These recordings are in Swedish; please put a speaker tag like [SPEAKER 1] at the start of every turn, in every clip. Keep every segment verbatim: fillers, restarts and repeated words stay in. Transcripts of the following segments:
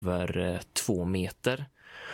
[SPEAKER 1] över eh, två meter.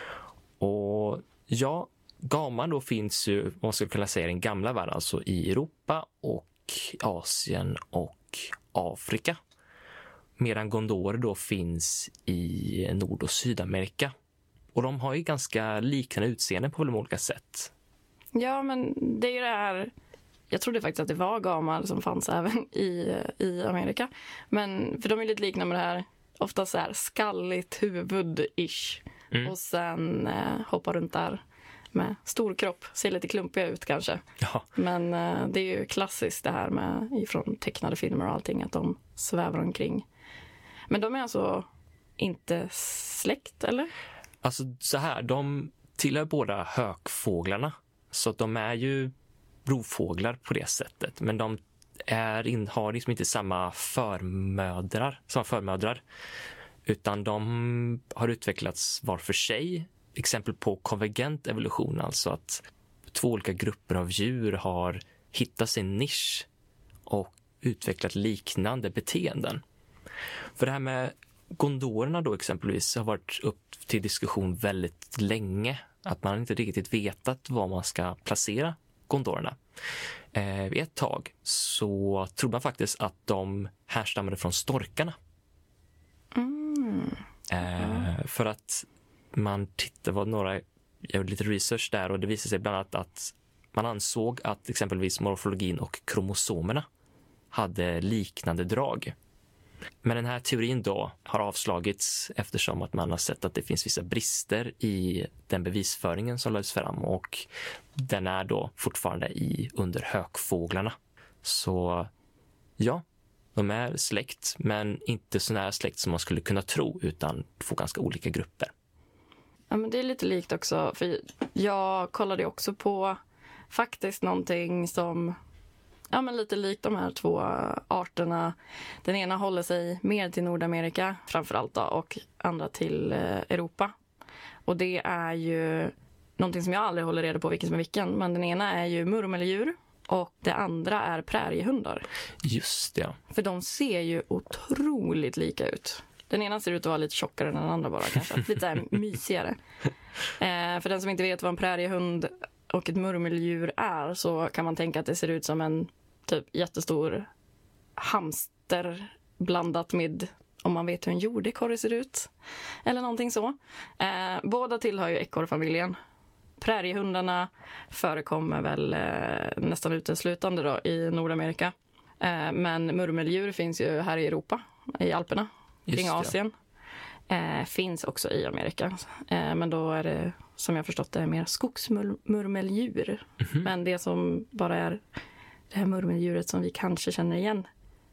[SPEAKER 1] Och ja, gaman då finns ju, man skulle kunna säga, den gamla världen, alltså i Europa och Asien och Afrika. Medan gondorer då finns i Nord- och Sydamerika. Och de har ju ganska liknande utseende på väldigt olika sätt.
[SPEAKER 2] Ja, men det är ju det här... Jag trodde faktiskt att det var gamar som fanns även i, i Amerika. Men för de är lite liknande med det här, ofta så här skalligt huvud-ish. Mm. Och sen eh, hoppar runt där med stor kropp. Ser lite klumpiga ut kanske.
[SPEAKER 1] Ja.
[SPEAKER 2] Men eh, det är ju klassiskt det här med ifrån tecknade filmer och allting, att de svävar omkring. Men de är alltså inte släkt, eller?
[SPEAKER 1] Alltså så här, de tillhör båda hökfåglarna. Så att de är ju rovfåglar på det sättet. Men de är in, har liksom inte samma förmödrar, samma förmödrar. Utan de har utvecklats var för sig. Exempel på konvergent evolution, alltså att två olika grupper av djur har hittat sin nisch och utvecklat liknande beteenden. För det här med gondorerna då exempelvis har varit upp till diskussion väldigt länge. Att man inte riktigt vetat var man ska placera gondorerna. Eh, ett tag så trodde man faktiskt att de härstammade från storkarna.
[SPEAKER 2] Mm.
[SPEAKER 1] Eh, för att man tittade på några, jag gjorde lite research där, och det visade sig bland annat att man ansåg att exempelvis morfologin och kromosomerna hade liknande drag. Men den här teorin då har avslagits eftersom att man har sett att det finns vissa brister i den bevisföringen som lades fram, och den är då fortfarande i under hökfåglarna. Så ja, de är släkt, men inte så nära släkt som man skulle kunna tro, utan två ganska olika grupper.
[SPEAKER 2] Ja, men det är lite likt också, för jag kollade också på faktiskt någonting som, ja, men lite likt de här två arterna. Den ena håller sig mer till Nordamerika framförallt då, och andra till Europa. Och det är ju någonting som jag aldrig håller reda på vilken som är vilken, men den ena är ju murmeldjur och det andra är präriehundar.
[SPEAKER 1] Just det.
[SPEAKER 2] För de ser ju otroligt lika ut. Den ena ser ut att vara lite tjockare än den andra bara kanske. Lite så här mysigare. Eh, för den som inte vet vad en präriehund och ett murmeldjur är, så kan man tänka att det ser ut som en typ jättestor hamster blandat med, om man vet hur en jordekorre ser ut. Eller någonting så. Eh, båda tillhör ju ekorrfamiljen. Präriehundarna förekommer väl eh, nästan uteslutande då i Nordamerika. Eh, men murmeldjur finns ju här i Europa, i Alperna, kring Asien. Eh, finns också i Amerika. Eh, men då är det, som jag förstått, det är mer skogsmurmeldjur. Mm-hmm. Men det som bara är det här murmeldjuret som vi kanske känner igen,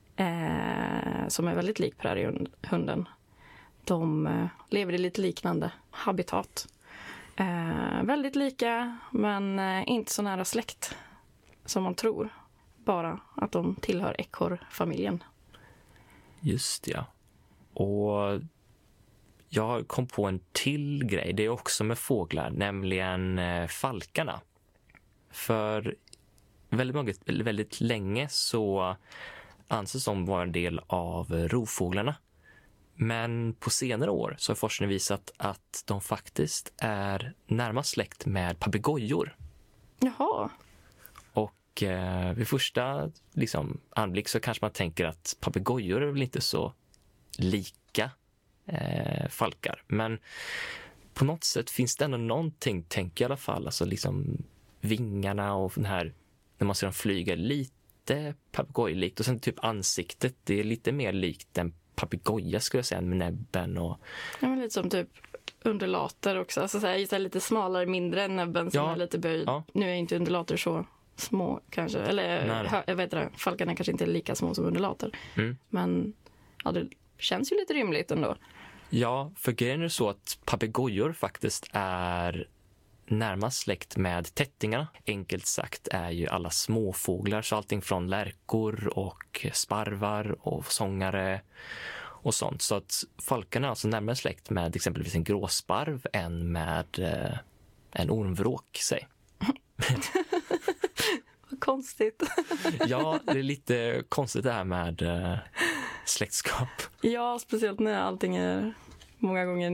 [SPEAKER 2] eh, som är väldigt lik präriehunden, de eh, lever i lite liknande habitat. Eh, väldigt lika, men eh, inte så nära släkt som man tror. Bara att de tillhör ekorrfamiljen.
[SPEAKER 1] Just ja. Och jag kom på en till grej. Det är också med fåglar, nämligen eh, falkarna. För väldigt, många, väldigt länge så anses de vara en del av rovfåglarna. Men på senare år så har forskningen visat att de faktiskt är närmast släkt med papegojor.
[SPEAKER 2] Jaha.
[SPEAKER 1] Och eh, vid första liksom, anblick så kanske man tänker att papegojor är väl inte så lika eh, falkar. Men på något sätt finns det ändå någonting, tänker jag i alla fall. Alltså liksom vingarna och den här, när man ser dem flyga, lite papegojlikt. Och sen typ ansiktet, det är lite mer likt en papegoja skulle jag säga, med näbben och...
[SPEAKER 2] Ja, men lite som typ undulater också. Alltså så här, så här lite smalare, mindre än näbben som
[SPEAKER 1] ja,
[SPEAKER 2] är lite böjd. Ja. Nu är inte undulater så små kanske. Eller hö, jag vet inte, falkarna kanske inte är lika små som undulater. Mm. Men ja, det känns ju lite rymligt ändå.
[SPEAKER 1] Ja, för grejen är så att papegojor faktiskt är närmast släkt med tättingarna. Enkelt sagt är ju alla småfåglar, så allting från lärkor och sparvar och sångare och sånt. Så att falkarna är alltså närmare släkt med exempelvis en gråsparv än med eh, en ormvråk, säg.
[SPEAKER 2] Vad konstigt.
[SPEAKER 1] Ja, det är lite konstigt det här med eh, släktskap.
[SPEAKER 2] Ja, speciellt när allting är många gånger